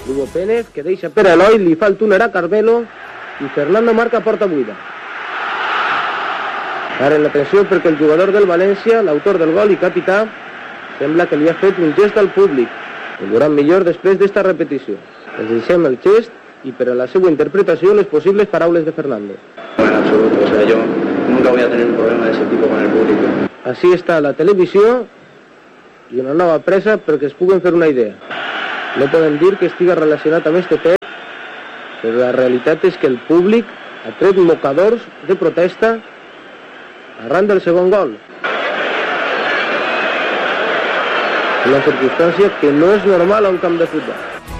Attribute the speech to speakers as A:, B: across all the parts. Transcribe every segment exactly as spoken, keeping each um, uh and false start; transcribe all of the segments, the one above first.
A: Lugo Pérez, que deixa per Eloi, li fa el túnel a Carmelo i Fernando marca porta buida. Ara en la pressió perquè el jugador del València, l'autor del gol i capità, sembla que li ha fet un gest al públic. El veuran millor després d'esta repetició. Els deixem el gest y para la segunda interpretación les posibles paraules de Fernando.
B: En absoluto, o sea, yo nunca voy a tener un problema de ese tipo con el público.
A: Así está la televisió i una nova presa perquè es puguen fer una idea. No podem dir que estiga relacionat amb este fet, però la realitat és que el públic ha tret mocadors de protesta arran del segon gol. Una circunstància que no és normal a un camp de futbol.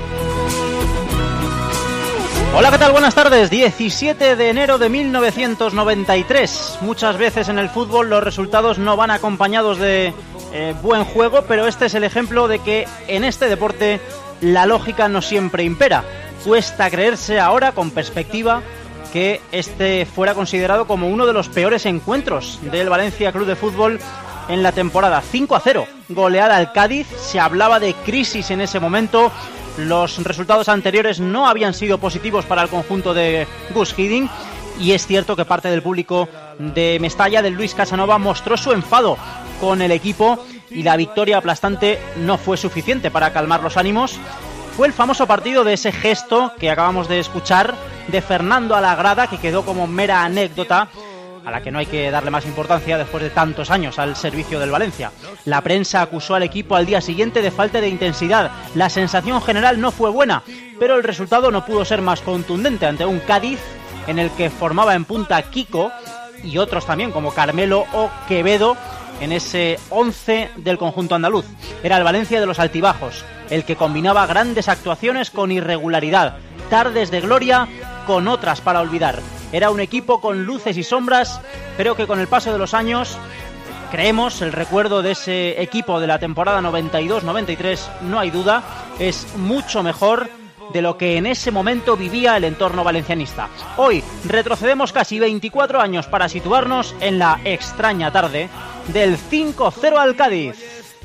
C: Hola, ¿qué tal? Buenas tardes. diecisiete de enero de mil novecientos noventa y tres. Muchas veces en el fútbol los resultados no van acompañados de eh, buen juego, pero este es el ejemplo de que en este deporte la lógica no siempre impera. Cuesta creerse ahora, con perspectiva, que este fuera considerado como uno de los peores encuentros del Valencia Club de Fútbol en la temporada. cinco a cero, goleada al Cádiz. Se hablaba de crisis en ese momento. Los resultados anteriores no habían sido positivos para el conjunto de Gus Hiddink, y es cierto que parte del público de Mestalla, del Luis Casanova, mostró su enfado con el equipo, y la victoria aplastante no fue suficiente para calmar los ánimos. Fue el famoso partido de ese gesto que acabamos de escuchar de Fernando a la grada, que quedó como mera anécdota a la que no hay que darle más importancia después de tantos años al servicio del Valencia. La prensa acusó al equipo al día siguiente de falta de intensidad. La sensación general no fue buena, pero el resultado no pudo ser más contundente ante un Cádiz en el que formaba en punta Kiko y otros también como Carmelo o Quevedo en ese once del conjunto andaluz. Era el Valencia de los altibajos, el que combinaba grandes actuaciones con irregularidad, tardes de gloria con otras para olvidar. Era un equipo con luces y sombras, pero que con el paso de los años, creemos, el recuerdo de ese equipo de la temporada noventa y dos noventa y tres, no hay duda, es mucho mejor de lo que en ese momento vivía el entorno valencianista. Hoy retrocedemos casi veinticuatro años para situarnos en la extraña tarde del cinco cero al Cádiz.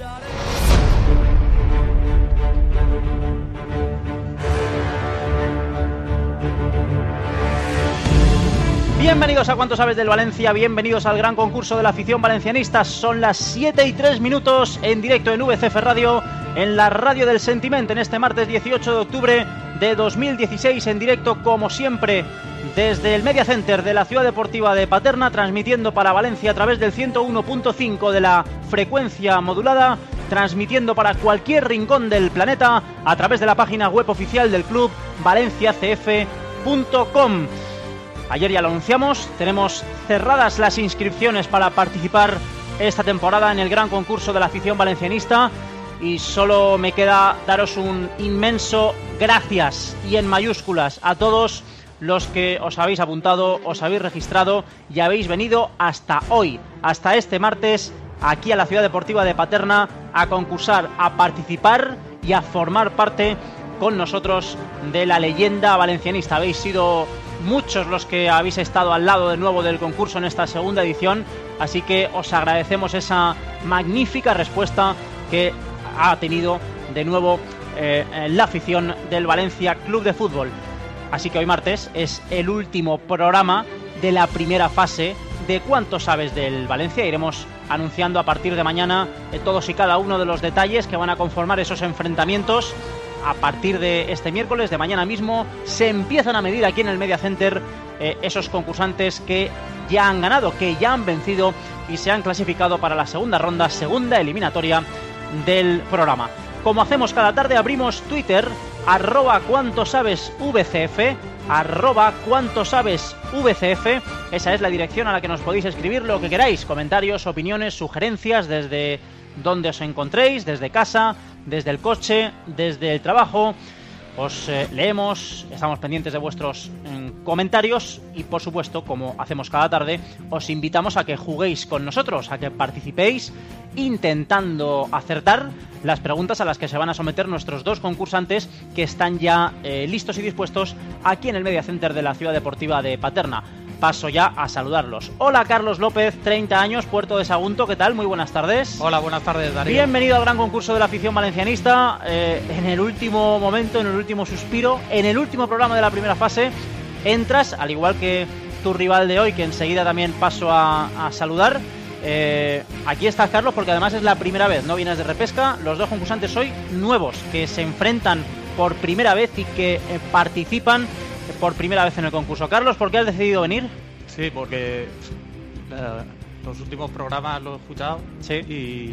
C: Bienvenidos a Cuánto Sabes del Valencia, bienvenidos al gran concurso de la afición valencianista. Son las siete y tres minutos en directo en V C F Radio, en la radio del Sentiment, en este martes dieciocho de octubre de dos mil dieciséis, en directo como siempre desde el Media Center de la Ciudad Deportiva de Paterna, transmitiendo para Valencia a través del ciento uno punto cinco de la frecuencia modulada, transmitiendo para cualquier rincón del planeta a través de la página web oficial del club, valencia c f punto com. Ayer ya lo anunciamos, tenemos cerradas las inscripciones para participar esta temporada en el gran concurso de la afición valencianista, y solo me queda daros un inmenso gracias, y en mayúsculas, a todos los que os habéis apuntado, os habéis registrado y habéis venido hasta hoy, hasta este martes, aquí a la Ciudad Deportiva de Paterna, a concursar, a participar y a formar parte con nosotros de la leyenda valencianista. Habéis sido muchos los que habéis estado al lado de nuevo del concurso en esta segunda edición, así que os agradecemos esa magnífica respuesta que ha tenido de nuevo eh, la afición del Valencia Club de Fútbol. Así que hoy martes es el último programa de la primera fase de Cuánto Sabes del Valencia. Iremos anunciando a partir de mañana eh, todos y cada uno de los detalles que van a conformar esos enfrentamientos. A partir de este miércoles, de mañana mismo, se empiezan a medir aquí en el Media Center eh, esos concursantes que ya han ganado, que ya han vencido y se han clasificado para la segunda ronda, segunda eliminatoria del programa. Como hacemos cada tarde, abrimos Twitter, arroba cuánto sabes vcf, arroba cuánto sabes vcf. Esa es la dirección a la que nos podéis escribir lo que queráis, comentarios, opiniones, sugerencias, desde donde os encontréis, desde casa, desde el coche, desde el trabajo. Os eh, leemos, estamos pendientes de vuestros eh, comentarios y, por supuesto, como hacemos cada tarde, os invitamos a que juguéis con nosotros, a que participéis intentando acertar las preguntas a las que se van a someter nuestros dos concursantes, que están ya eh, listos y dispuestos aquí en el Media Center de la Ciudad Deportiva de Paterna. paso ya a saludarlos. Hola Carlos López, treinta años, Puerto de Sagunto, ¿qué tal? Muy buenas tardes.
D: Hola, buenas tardes, Darío.
C: Bienvenido al gran concurso de la afición valencianista, eh, en el último momento, en el último suspiro, en el último programa de la primera fase, entras, al igual que tu rival de hoy, que enseguida también paso a, a saludar. Eh, aquí estás, Carlos, porque además es la primera vez, no vienes de repesca. Los dos concursantes hoy nuevos, que se enfrentan por primera vez y que eh, participan por primera vez en el concurso. Carlos, ¿por qué has decidido venir?
D: Sí, porque eh, los últimos programas los he escuchado.
C: Sí.
D: Y,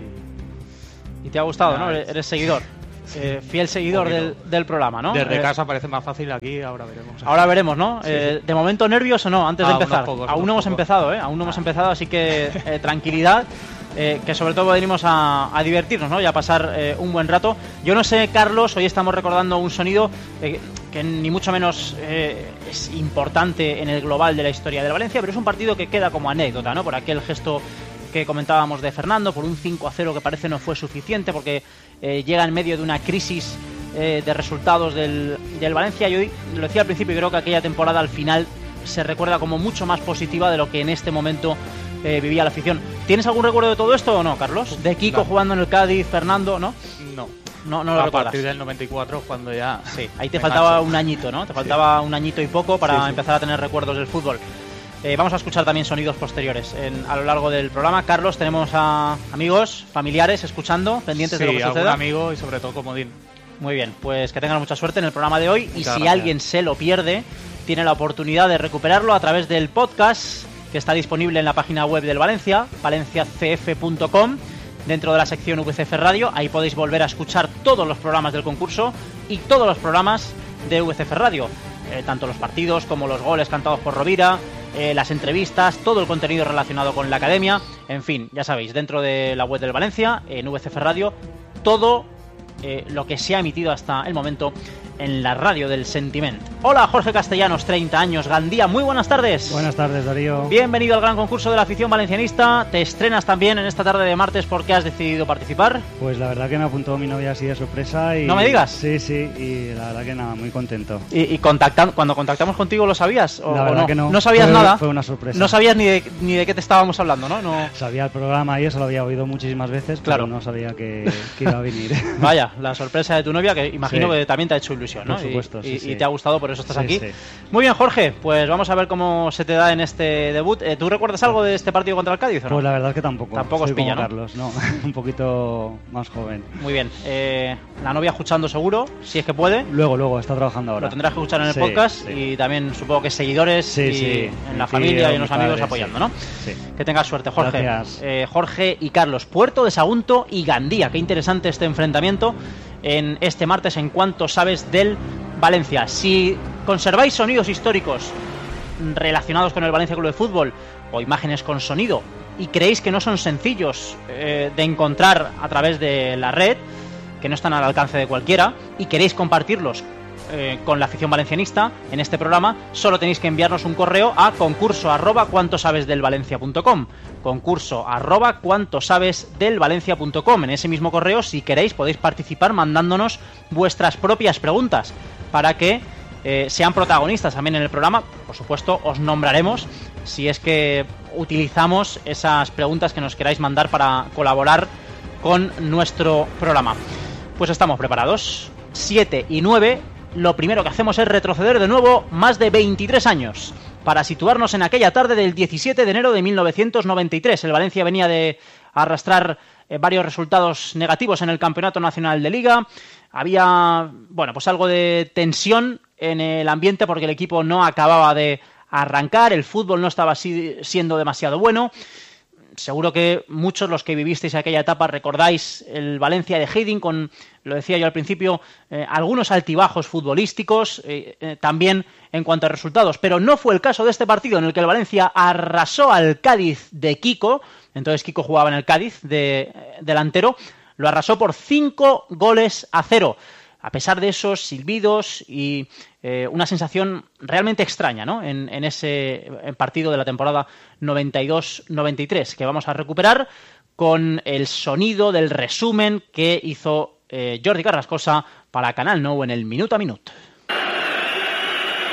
C: y te ha gustado,
D: nah,
C: ¿no?
D: es...
C: Eres seguidor. Eh, fiel seguidor del, del programa, ¿no?
D: Desde
C: eh,
D: casa parece más fácil, aquí ahora veremos.
C: Ahora veremos, ¿no?
D: Sí,
C: eh,
D: sí.
C: De momento, ¿nervios o no? Antes
D: ah,
C: de empezar.
D: Pocos,
C: Aún no hemos
D: pocos.
C: empezado, ¿eh? Aún no ah. hemos empezado, así que eh, tranquilidad. Eh, que sobre todo venimos a, a divertirnos, ¿no? Y a pasar eh, un buen rato. Yo no sé, Carlos, hoy estamos recordando un sonido eh, que ni mucho menos eh, es importante en el global de la historia del Valencia, pero es un partido que queda como anécdota, ¿no? Por aquel gesto que comentábamos de Fernando, por un cinco a cero que parece no fue suficiente, porque eh, llega en medio de una crisis eh, de resultados del, del Valencia. Yo lo decía al principio y creo que aquella temporada al final se recuerda como mucho más positiva de lo que en este momento eh, vivía la afición. ¿Tienes algún recuerdo de todo esto o no, Carlos? De Kiko
D: no.
C: jugando en el Cádiz, Fernando, ¿no?
D: No.
C: No, no lo
D: a
C: recuerdas.
D: partir del noventa y cuatro, cuando ya...
C: Sí, ahí te faltaba un añito, ¿no? Te faltaba sí. un añito y poco para
D: sí, sí.
C: empezar a tener recuerdos del fútbol. Eh, vamos a escuchar también sonidos posteriores en, a lo largo del programa. Carlos, tenemos a amigos, familiares escuchando, pendientes
D: sí,
C: de lo que
D: algún
C: suceda.
D: Amigo y sobre todo comodín.
C: Muy bien, pues que tengan mucha suerte en el programa de hoy.
D: Muchas
C: y si
D: gracias.
C: alguien se lo pierde, tiene la oportunidad de recuperarlo a través del podcast que está disponible en la página web del Valencia, valencia c f punto com, dentro de la sección V C F Radio. Ahí podéis volver a escuchar todos los programas del concurso y todos los programas de V C F Radio, eh, tanto los partidos como los goles cantados por Rovira, eh, las entrevistas, todo el contenido relacionado con la academia, en fin, ya sabéis, dentro de la web del Valencia, en V C F Radio, todo eh, lo que se ha emitido hasta el momento en la radio del Sentiment. Hola, Jorge Castellanos, treinta años, Gandía, muy buenas tardes.
E: Buenas tardes, Darío.
C: Bienvenido al gran concurso de la afición valencianista. Te estrenas también en esta tarde de martes. ¿Por qué has decidido participar?
E: Pues la verdad que me apuntó mi novia así de sorpresa y...
C: ¿No me digas?
E: Sí, sí, y la verdad que nada, muy contento.
C: ¿Y, y contactan, cuando contactamos contigo lo sabías? ¿O,
E: la verdad
C: o no?
E: que no.
C: No sabías
E: fue,
C: nada.
E: Fue una sorpresa.
C: No sabías ni de, ni de qué te estábamos hablando, ¿no? no...
E: Sabía el programa y eso lo había oído muchísimas veces,
C: claro.
E: Pero no sabía que, que iba a venir.
C: Vaya, la sorpresa de tu novia, que imagino sí. que también te ha hecho ilusión, ¿no?
E: Por supuesto,
C: y,
E: sí,
C: y,
E: sí.
C: y te ha gustado, por eso estás
E: sí,
C: aquí.
E: Sí.
C: Muy bien, Jorge, pues vamos a ver cómo se te da en este debut. Eh, ¿Tú recuerdas algo de este partido contra el Cádiz o no?
E: Pues la verdad es que tampoco.
C: Tampoco
E: Soy
C: os pilla,
E: como
C: ¿no?
E: Carlos, no, un poquito más joven.
C: Muy bien, eh, la novia escuchando seguro, si es que puede.
E: Luego, luego, está trabajando ahora.
C: Lo tendrás que escuchar en el
E: sí,
C: podcast
E: sí.
C: y también supongo que seguidores
E: sí,
C: y
E: sí.
C: en la
E: Mi
C: familia
E: tío,
C: y en los
E: mi
C: amigos
E: padre,
C: apoyando,
E: sí.
C: ¿no?
E: Sí.
C: Que tengas suerte, Jorge.
E: Gracias.
C: Eh, Jorge y Carlos, Puerto de Sagunto y Gandía. Qué interesante este enfrentamiento en este martes en cuanto sabes del Valencia. Si conserváis sonidos históricos relacionados con el Valencia Club de Fútbol o imágenes con sonido y creéis que no son sencillos eh, de encontrar a través de la red, que no están al alcance de cualquiera, y queréis compartirlos eh, con la afición valencianista en este programa, solo tenéis que enviarnos un correo a concurso arroba cuanto sabes del valencia punto com, concurso arroba cuanto sabes del valencia punto com. En ese mismo correo, si queréis, podéis participar mandándonos vuestras propias preguntas para que eh, sean protagonistas también en el programa. Por supuesto, os nombraremos si es que utilizamos esas preguntas que nos queráis mandar para colaborar con nuestro programa. Pues estamos preparados. siete y nueve. Lo primero que hacemos es retroceder de nuevo más de veintitrés años para situarnos en aquella tarde del diecisiete de enero de mil novecientos noventa y tres. El Valencia venía de arrastrar eh, varios resultados negativos en el Campeonato Nacional de Liga. Había, bueno, pues algo de tensión en el ambiente porque el equipo no acababa de arrancar, el fútbol no estaba si, siendo demasiado bueno. Seguro que muchos los que vivisteis aquella etapa recordáis el Valencia de Heiding con, lo decía yo al principio, eh, algunos altibajos futbolísticos, eh, eh, también en cuanto a resultados, pero no fue el caso de este partido en el que el Valencia arrasó al Cádiz de Kiko. Entonces Kiko jugaba en el Cádiz de eh, delantero, lo arrasó por cinco goles a cero. A pesar de esos silbidos y eh, una sensación realmente extraña, ¿no? En, en ese partido de la temporada noventa y dos noventa y tres, que vamos a recuperar con el sonido del resumen que hizo eh, Jordi Carrascosa para Canal Nou en el Minut a Minut.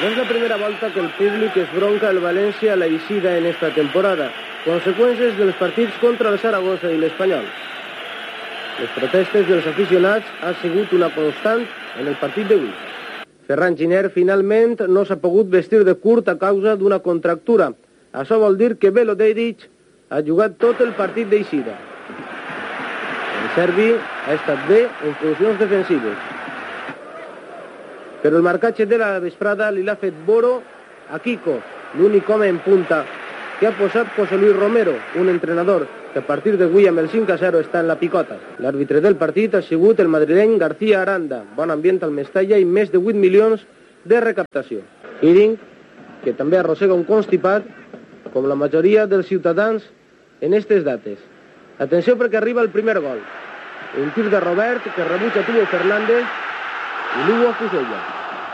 A: No és la primera volta que el públic es bronca el València a la eixida en esta temporada, conseqüències dels partits contra el Saragossa i l'Espanyol. Les protestes dels aficionats ha sigut una constant en el partit d'avui. Ferran Giner finalment no s'ha pogut vestir de curt a causa d'una contractura. Això vol dir que Belo Dedic ha jugat tot el partit d'eixida. El serbi ha estat bé en funcions defensives. Però el marcatge de la vesprada li l'ha fet Boro a Kiko, l'únic home en punta que ha posat José Luis Romero, un entrenador que a partir d'avui amb el cinc a zero està en la picota. L'àrbitre del partit ha sigut el madrileny García Aranda, bon ambient al Mestalla i més de vuit milions de recaptació. Hiddink, que també arrossega un constipat, com la majoria dels ciutadans en aquestes dates. Atenció perquè arriba el primer gol. Un tir de Robert que rebutja Tubo Fernández i Lugo afusella.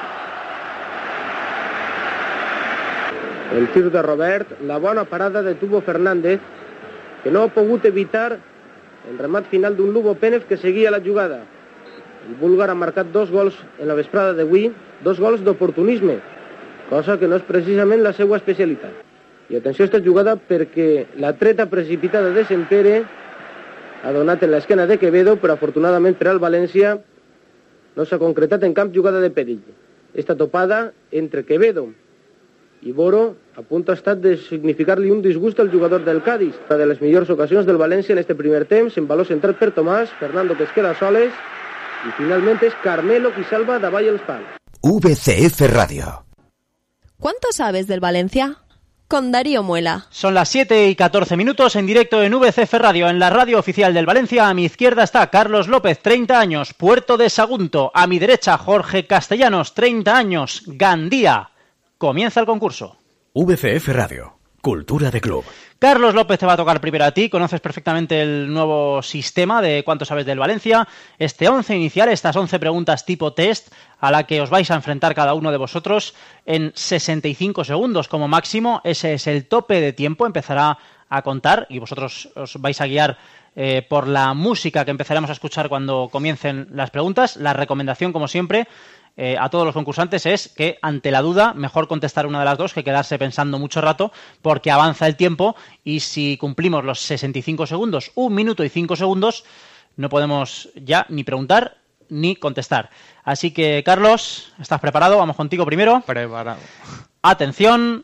A: El tir de Robert, la bona parada de Tubo Fernández, que no ha pogut evitar el remat final d'un Lugo Pénez que seguia la jugada. El búlgar ha marcat dos gols en la vesprada d'avui, dos gols d'oportunisme, cosa que no és precisament la seva especialitat. I atenció a aquesta jugada perquè la treta precipitada de Sempere ha donat en l'esquena de Quevedo, però afortunadament per al València no s'ha concretat en cap jugada de perill. Esta topada entre Quevedo i Boro a punt ha estat de significar-li un disgust al jugador del Cádiz. Una de les millors ocasions del València en este primer temps, en valor centrat per Tomàs, Fernando que es queda soles, i finalment és Carmelo qui salva davall els pals.
F: V C F Radio.
G: ¿Cuánto sabes del Valencia? Con Darío Muela.
C: Son las siete y catorce minutos en directo en V C F Radio, en la radio oficial del Valencia. A mi izquierda está Carlos López, treinta años, Puerto de Sagunto. A mi derecha, Jorge Castellanos, treinta años, Gandía. Comienza el concurso.
F: V C F Radio, cultura de club.
C: Carlos López te va a tocar primero a ti. Conoces perfectamente el nuevo sistema de cuánto sabes del Valencia. Este once inicial, estas once preguntas tipo test, a la que os vais a enfrentar cada uno de vosotros en sesenta y cinco segundos como máximo. Ese es el tope de tiempo. Empezará a contar y vosotros os vais a guiar eh, por la música que empezaremos a escuchar cuando comiencen las preguntas. La recomendación, como siempre, Eh, a todos los concursantes es que, ante la duda, mejor contestar una de las dos que quedarse pensando mucho rato, porque avanza el tiempo y si cumplimos los sesenta y cinco segundos, un minuto y cinco segundos, no podemos ya ni preguntar ni contestar. Así que, Carlos, ¿estás preparado? Vamos contigo primero.
D: Preparado.
C: Atención.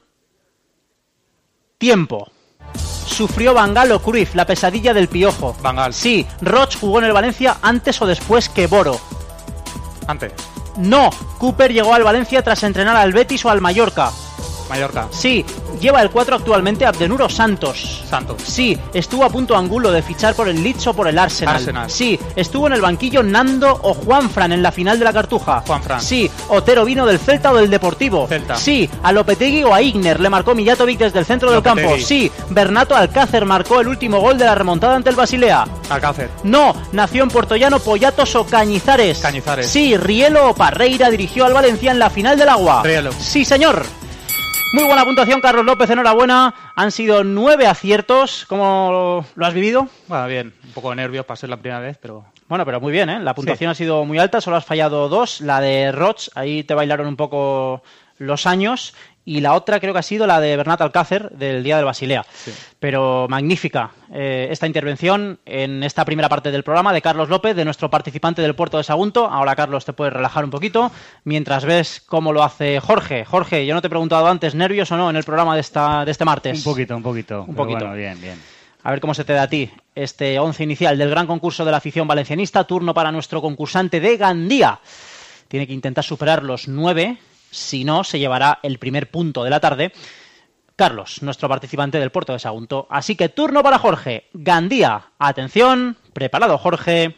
C: Tiempo. ¿Sufrió Van Gaal o Cruyff la pesadilla del piojo?
D: Van Gaal.
C: Sí. ¿Roch jugó en el Valencia antes o después que Boro?
D: Antes.
C: No, Cooper llegó al Valencia tras entrenar al Betis o al Mallorca.
D: Mallorca.
C: Sí, lleva el cuatro actualmente Abdenur o Santos.
D: Santos.
C: Sí, estuvo a punto Angulo de fichar por el Leeds o por el Arsenal.
D: Arsenal.
C: Sí, estuvo en el banquillo Nando o Juanfran en la final de la Cartuja.
D: Juanfran.
C: Sí, Otero vino del Celta o del Deportivo.
D: Celta.
C: Sí, a Lopetegui o a Igner le marcó Mijatovic desde el centro
D: Lopetegui.
C: del campo. Sí, Bernato Alcácer marcó el último gol de la remontada ante el Basilea.
D: Alcácer.
C: No, nació en Puertollano, Pollatos o Cañizares.
D: Cañizares.
C: Sí, Rielo o Parreira dirigió al Valencia en la final del Agua.
D: Rielo.
C: Sí, señor. Muy buena puntuación, Carlos López, enhorabuena. Han sido nueve aciertos. ¿Cómo lo has vivido?
D: Bueno, bien. Un poco de nervios para ser la primera vez, pero...
C: Bueno, pero muy bien, ¿eh? La puntuación
D: Sí.
C: ha sido muy alta, solo has fallado dos. La de Roch, ahí te bailaron un poco los años. Y la otra creo que ha sido la de Bernat Alcácer, del día del Basilea.
D: Sí.
C: Pero magnífica eh, esta intervención en esta primera parte del programa de Carlos López, de nuestro participante del Puerto de Sagunto. Ahora, Carlos, te puedes relajar un poquito mientras ves cómo lo hace Jorge. Jorge, yo no te he preguntado antes, ¿nervios o no en el programa de, esta, de este martes?
E: Un poquito, un poquito.
C: Un
E: pero
C: poquito.
E: Bueno, bien, bien.
C: A ver cómo se te da a ti este once inicial del gran concurso de la afición valencianista. Turno para nuestro concursante de Gandía. Tiene que intentar superar los nueve. Si no, se llevará el primer punto de la tarde. Carlos, nuestro participante del Puerto de Sagunto. Así que turno para Jorge. Gandía. Atención. Preparado, Jorge.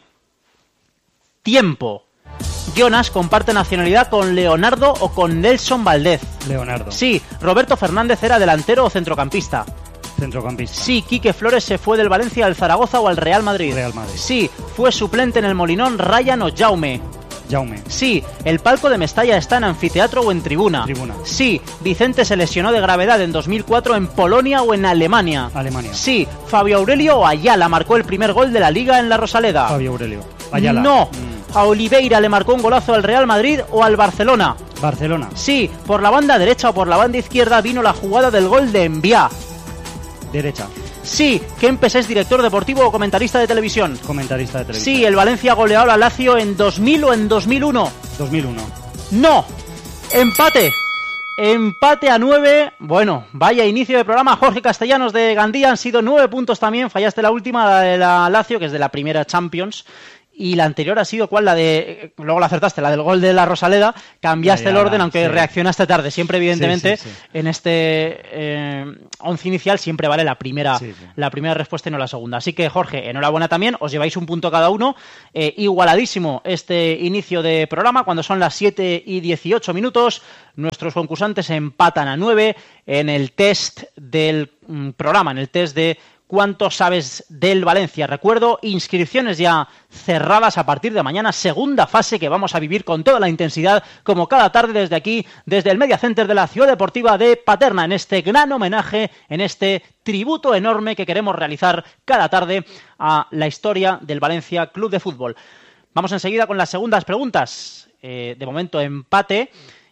C: Tiempo. Jonas comparte nacionalidad con Leonardo o con Nelson Valdez.
E: Leonardo.
C: Sí. Roberto Fernández era delantero o centrocampista.
E: Centrocampista.
C: Sí. Quique Flores se fue del Valencia al Zaragoza o al Real Madrid.
E: Real Madrid.
C: Sí. Fue suplente en el Molinón Ryan o Jaume.
E: Jaume.
C: Sí, el palco de Mestalla está en anfiteatro o en tribuna.
E: Tribuna.
C: Sí, Vicente se lesionó de gravedad en dos mil cuatro en Polonia o en Alemania.
E: Alemania.
C: Sí, Fabio Aurelio o Ayala marcó el primer gol de la Liga en la Rosaleda.
E: Fabio Aurelio. Ayala.
C: No,
E: Mm.
C: a Oliveira le marcó un golazo al Real Madrid o al Barcelona?
E: Barcelona.
C: Sí, por la banda derecha o por la banda izquierda vino la jugada del gol de Enviá.
E: Derecha.
C: Sí, Kempes es director deportivo o comentarista de televisión.
E: Comentarista de televisión.
C: Sí, el Valencia goleó al Lazio en dos mil o en dos mil uno.
E: dos mil uno.
C: No, empate. Empate a nueve. Bueno, vaya inicio de programa. Jorge Castellanos de Gandía, han sido nueve puntos también. Fallaste la última, la de la Lazio, que es de la primera Champions. Y la anterior ha sido, ¿cuál? La de... Luego la acertaste, la del gol de la Rosaleda. Cambiaste ya, ya, el orden, aunque sí. reaccionaste tarde. Siempre, evidentemente, sí, sí, sí. en este eh, once inicial siempre vale la primera, sí, sí. la primera respuesta y no la segunda. Así que, Jorge, enhorabuena también. Os lleváis un punto cada uno. Eh, igualadísimo este inicio de programa. Cuando son las siete y dieciocho minutos, nuestros concursantes empatan a nueve en el test del mm, programa, en el test de... ¿Cuánto sabes del Valencia? Recuerdo, inscripciones ya cerradas a partir de mañana, segunda fase que vamos a vivir con toda la intensidad, como cada tarde desde aquí, desde el Media Center de la Ciudad Deportiva de Paterna, en este gran homenaje, en este tributo enorme que queremos realizar cada tarde a la historia del Valencia Club de Fútbol. Vamos enseguida con las segundas preguntas. Eh, de momento empate.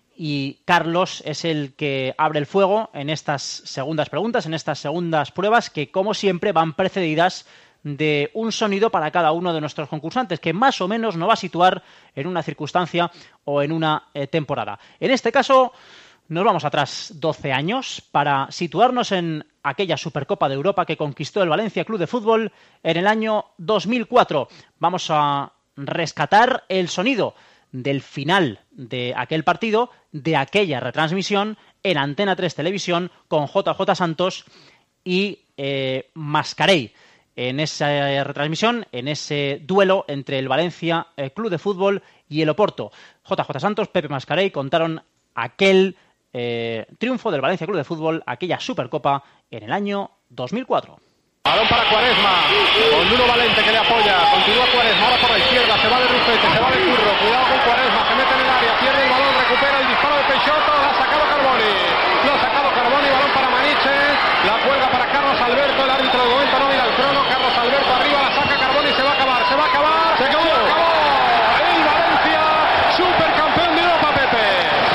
C: Y Carlos es el que abre el fuego en estas segundas preguntas, en estas segundas pruebas, que como siempre van precedidas de un sonido para cada uno de nuestros concursantes, que más o menos nos va a situar en una circunstancia o en una eh, temporada. En este caso nos vamos atrás doce años para situarnos en aquella Supercopa de Europa que conquistó el Valencia Club de Fútbol en el año dos mil cuatro. Vamos a rescatar el sonido del final de aquel partido, de aquella retransmisión en Antena tres Televisión con J J Santos y eh, Mascarell. En esa retransmisión, en ese duelo entre el Valencia eh, Club de Fútbol y el Oporto. J J Santos, Pepe Mascarell contaron aquel eh, triunfo del Valencia Club de Fútbol, aquella Supercopa en el año dos mil cuatro.
H: Balón para Quaresma, con Nuno Valente que le apoya, continúa Quaresma, ahora por la izquierda, se va de Rufete, se va de Curro, cuidado con Quaresma, se mete en el área, pierde el balón, recupera el disparo de Peixoto, lo ha sacado Carboni, lo ha sacado Carboni, balón para Maniche, la cuelga para Carlos Alberto, el árbitro de momento no mira el crono, Carlos Alberto arriba, la saca Carboni, se va a acabar, se va a acabar, se acabó, se acabó, el Valencia, supercampeón de Europa, Pepe.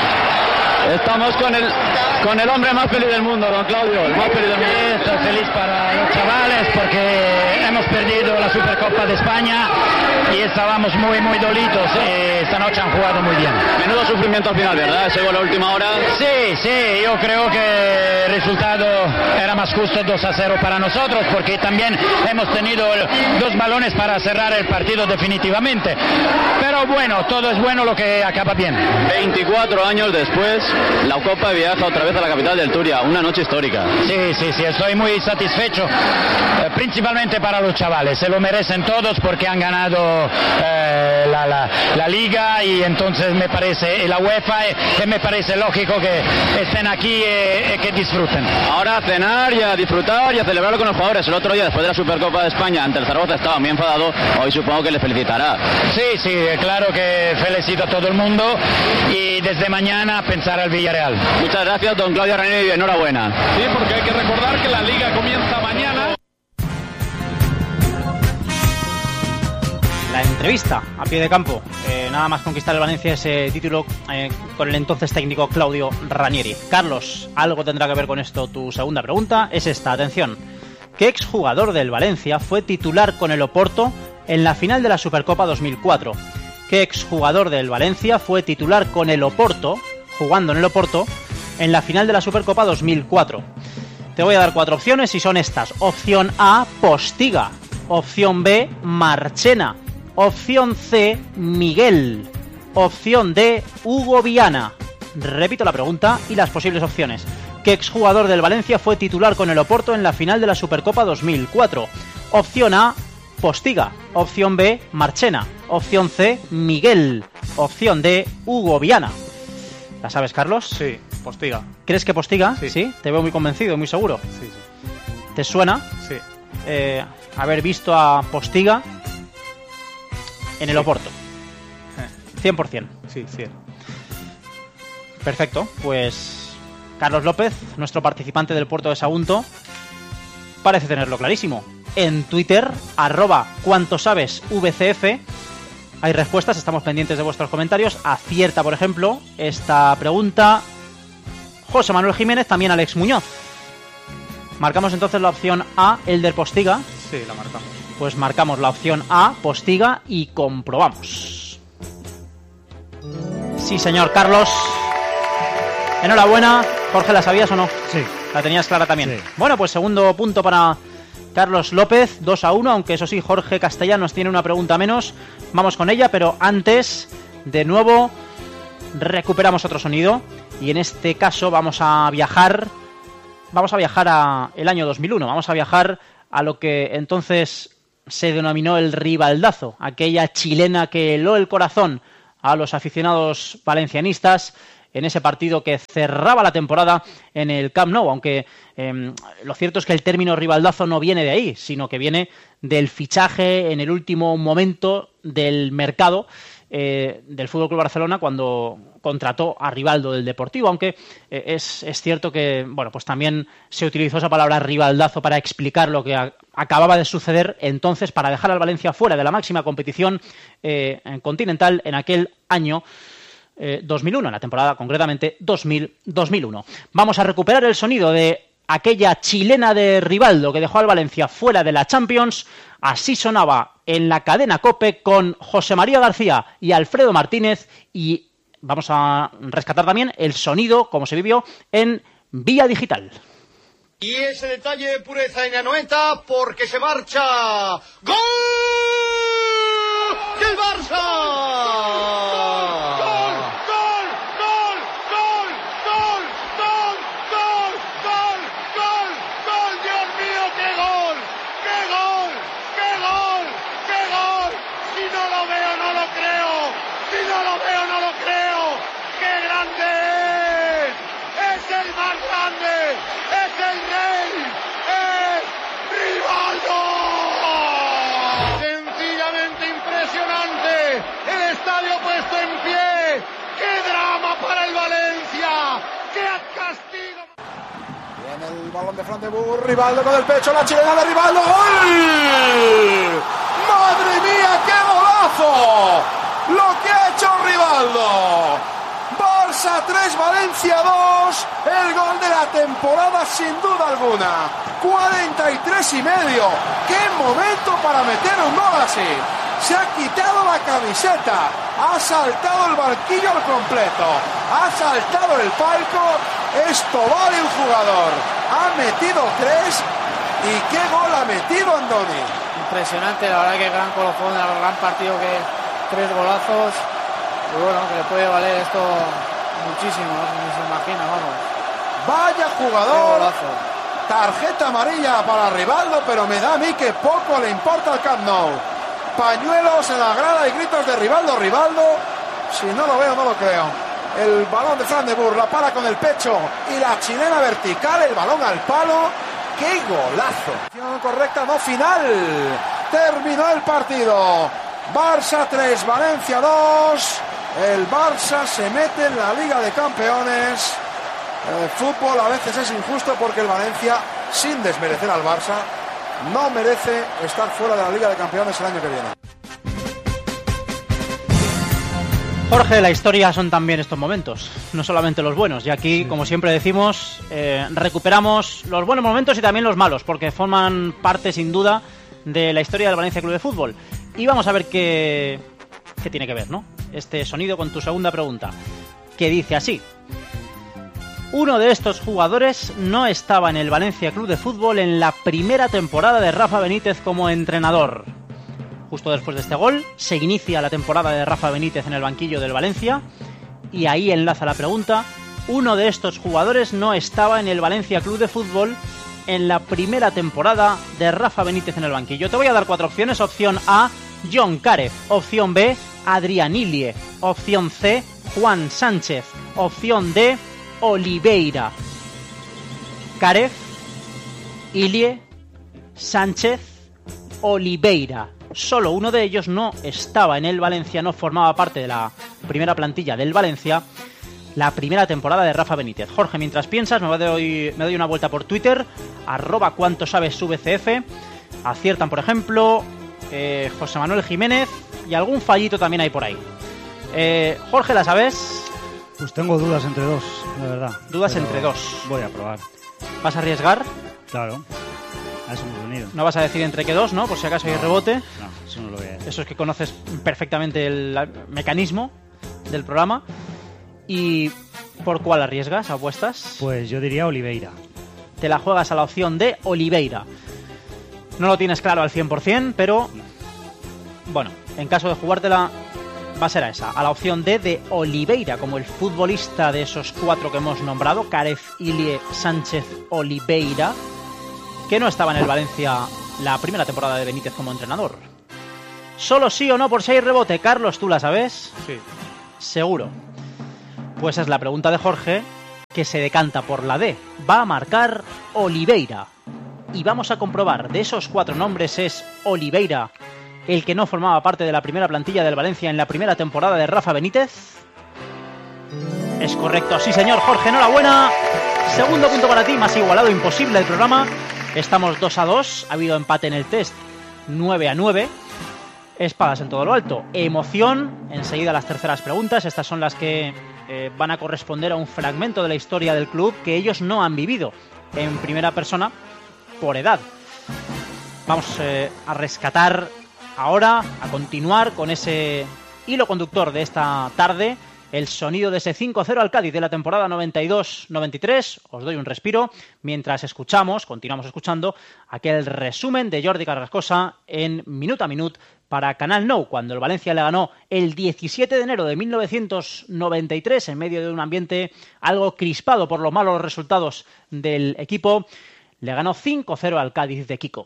B: Estamos con el, con el hombre más feliz del mundo, don Claudio, el más feliz del mundo.
I: Estoy feliz para los chavales porque hemos perdido la Supercopa de España y estábamos muy, muy dolitos. Eh, esta noche han jugado muy bien.
B: Menudo sufrimiento al final, ¿verdad? Ese gol a última hora.
I: Sí, sí, yo creo que el resultado era más justo, dos a cero para nosotros, porque también hemos tenido dos balones para cerrar el partido definitivamente. Pero bueno, todo es bueno lo que acaba bien.
B: veinticuatro años después, la Copa viaja otra vez a la capital del Turia, una noche histórica.
I: Sí, sí, sí, estoy muy satisfecho, eh, principalmente para los chavales, se lo merecen todos porque han ganado eh, la, la, la Liga y entonces me parece, y la UEFA, eh, que me parece lógico que estén aquí y eh, que disfruten.
B: Ahora a cenar y a disfrutar y a celebrarlo con los jugadores. El otro día, después de la Supercopa de España, ante el Zaragoza estaba muy enfadado, hoy supongo que le felicitará.
I: Sí, sí, claro que felicito a todo el mundo y desde mañana pensar al Villarreal.
B: Muchas gracias, don Claudio Ranieri, y enhorabuena.
H: Sí, porque hay que recordar que la Liga comienza mañana.
C: La entrevista a pie de campo, eh, nada más conquistar el Valencia ese título eh, con el entonces técnico Claudio Ranieri. Carlos, algo tendrá que ver con esto. Tu segunda pregunta es esta, atención. ¿Qué exjugador del Valencia fue titular con el Oporto en la final de la Supercopa dos mil cuatro? ¿Qué exjugador del Valencia fue titular con el Oporto, jugando en el Oporto, en la final de la Supercopa dos mil cuatro? Te voy a dar cuatro opciones y son estas. Opción A, Postiga. Opción B, Marchena. Opción C, Miguel. Opción D, Hugo Viana. Repito la pregunta y las posibles opciones. ¿Qué exjugador del Valencia fue titular con el Oporto en la final de la Supercopa dos mil cuatro? Opción A, Postiga. Opción B, Marchena. Opción C, Miguel. Opción D, Hugo Viana. ¿La sabes, Carlos?
D: Sí, Postiga.
C: ¿Crees que Postiga?
D: Sí.
C: ¿Sí? Te veo muy convencido, muy seguro.
D: Sí, sí.
C: ¿Te suena?
D: Sí.
C: Eh, haber visto a Postiga en el
D: sí.
C: Oporto. cien por ciento.
D: Sí, cien.
C: Perfecto, pues Carlos López, nuestro participante del puerto de Sagunto, parece tenerlo clarísimo. En Twitter, arroba cuanto sabes V C F, Hay respuestas, estamos pendientes de vuestros comentarios. Acierta, por ejemplo, esta pregunta José Manuel Jiménez, también Alex Muñoz. Marcamos entonces la opción A, Elder Postiga.
D: Sí, la marcamos.
C: Pues marcamos la opción A, Postiga, y comprobamos. Sí, señor Carlos. Enhorabuena. Jorge, ¿la sabías o no?
E: Sí.
C: La tenías clara también.
E: Sí.
C: Bueno, pues segundo punto para Carlos López, dos a uno, aunque eso sí, Jorge Castellanos tiene una pregunta menos. Vamos con ella, pero antes, de nuevo, recuperamos otro sonido. Y en este caso vamos a viajar... Vamos a viajar a el año dos mil uno. Vamos a viajar a lo que entonces se denominó el rivaldazo. Aquella chilena que heló el corazón a los aficionados valencianistas en ese partido que cerraba la temporada en el Camp Nou, aunque eh, lo cierto es que el término rivaldazo no viene de ahí, sino que viene del fichaje en el último momento del mercado eh, del F C Barcelona cuando contrató a Rivaldo del Deportivo, aunque eh, es, es cierto que bueno, pues también se utilizó esa palabra rivaldazo para explicar lo que a, acababa de suceder entonces para dejar al Valencia fuera de la máxima competición eh, continental en aquel año Eh, dos mil uno, en la temporada concretamente dos mil dos mil uno. Vamos a recuperar el sonido de aquella chilena de Rivaldo que dejó al Valencia fuera de la Champions. Así sonaba en la cadena COPE con José María García y Alfredo Martínez, y vamos a rescatar también el sonido como se vivió en Vía Digital.
J: Y ese detalle de pureza en la noventa porque se marcha. ¡Gol del Barça!
K: El balón de Fran de Boer, Rivaldo con el pecho, la chilena de Rivaldo, ¡gol! ¡Madre mía, qué golazo! Lo que ha hecho Rivaldo. Barça tres, Valencia dos, el gol de la temporada sin duda alguna. cuarenta y tres y medio, qué momento para meter un gol así. Se ha quitado la camiseta, ha saltado el banquillo al completo, ha saltado el palco. Esto vale un jugador. Ha metido tres y qué gol ha metido Andoni.
L: Impresionante, la verdad que gran colofón, gran partido, que tres golazos. Y bueno, que le puede valer esto muchísimo, no se imagina, vamos.
K: Vaya jugador. Tarjeta amarilla para Rivaldo, pero me da a mí que poco le importa al Camp Nou. Pañuelos en la grada y gritos de Rivaldo, Rivaldo. Si no lo veo, no lo creo. El balón de Fran de Boer, la para con el pecho y la chilena vertical, el balón al palo. ¡Qué golazo! Acción correcta, no final. Terminó el partido. Barça tres, Valencia dos. El Barça se mete en la Liga de Campeones. El fútbol a veces es injusto porque el Valencia, sin desmerecer al Barça, no merece estar fuera de la Liga de Campeones el año que viene.
C: Jorge, la historia son también estos momentos, no solamente los buenos, y aquí, sí, como siempre decimos, eh, recuperamos los buenos momentos y también los malos, porque forman parte sin duda de la historia del Valencia Club de Fútbol. Y vamos a ver qué, qué tiene que ver, ¿no? Este sonido con tu segunda pregunta, que dice así: uno de estos jugadores no estaba en el Valencia Club de Fútbol en la primera temporada de Rafa Benítez como entrenador. Justo después de este gol se inicia la temporada de Rafa Benítez en el banquillo del Valencia, y ahí enlaza la pregunta. Uno de estos jugadores no estaba en el Valencia Club de Fútbol en la primera temporada de Rafa Benítez en el banquillo. Te voy a dar cuatro opciones. Opción A, John Carew. Opción B, Adrián Ilie. Opción C, Juan Sánchez. Opción D, Oliveira. Carew, Ilie, Sánchez, Oliveira. Solo uno de ellos no estaba en el Valencia, no formaba parte de la primera plantilla del Valencia la primera temporada de Rafa Benítez. Jorge, mientras piensas, me doy, me doy una vuelta por Twitter, arroba cuanto sabes V C F. Aciertan, por ejemplo, eh, José Manuel Jiménez y algún fallito también hay por ahí. Eh, Jorge, ¿la sabes?
E: Pues tengo dudas entre dos, la verdad.
C: Dudas
E: Pero
C: entre dos.
E: Voy a probar.
C: ¿Vas a arriesgar?
E: Claro. A eso hemos venido.
C: No vas a decir entre qué dos, ¿no? Por si acaso hay rebote.
E: No, eso no lo voy a decir.
C: Eso es que conoces perfectamente el mecanismo del programa. ¿Y por cuál arriesgas, apuestas?
E: Pues yo diría Oliveira.
C: Te la juegas a la opción de Oliveira. No lo tienes claro al cien por ciento, pero bueno, en caso de jugártela va a ser a esa, a la opción D de Oliveira, como el futbolista de esos cuatro que hemos nombrado, Karez Ilie Sánchez Oliveira, que no estaba en el Valencia la primera temporada de Benítez como entrenador. Solo sí o no por si hay rebote. Carlos, ¿tú la sabes?
D: Sí.
C: Seguro. Pues es la pregunta de Jorge, que se decanta por la D. Va a marcar Oliveira. Y vamos a comprobar, de esos cuatro nombres es Oliveira el que no formaba parte de la primera plantilla del Valencia en la primera temporada de Rafa Benítez. Es correcto, sí señor. Jorge, enhorabuena. Segundo punto para ti, más igualado imposible el programa. Estamos dos a dos, ha habido empate en el test, nueve a nueve. Espadas en todo lo alto. Emoción, enseguida las terceras preguntas. Estas son las que eh, van a corresponder a un fragmento de la historia del club que ellos no han vivido en primera persona por edad. Vamos eh, a rescatar ahora, a continuar con ese hilo conductor de esta tarde, el sonido de ese cinco cero al Cádiz de la temporada noventa y dos noventa y tres. Os doy un respiro mientras escuchamos, continuamos escuchando, aquel resumen de Jordi Carrascosa en Minut a Minut para Canal Nou, cuando el Valencia le ganó el diecisiete de enero de mil novecientos noventa y tres en medio de un ambiente algo crispado por los malos resultados del equipo. Le ganó cinco cero al Cádiz de Kiko.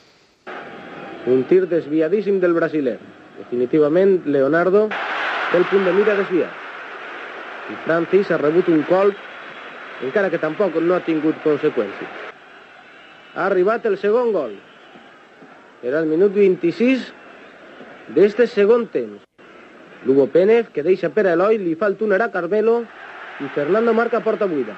A: Un tir desviadíssim del brasiler. Definitivament, Leonardo té el punt de mira desviat. I Francis ha rebut un colp, encara que tampoc no ha tingut conseqüències. Ha arribat el segon gol. Era el minut vint-i-sis d'este segon temps. Lugo Pénez, que deixa per a Eloi, li fa el túnel a Carmelo i Fernando marca porta buida.